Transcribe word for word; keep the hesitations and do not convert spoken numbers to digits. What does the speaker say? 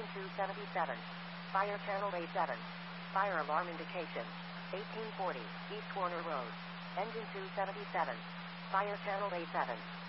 two seventy-seven. Fire channel A seven. Fire alarm indication. eighteen forty, East Corner Road. Engine two seventy-seven. Fire channel A seven.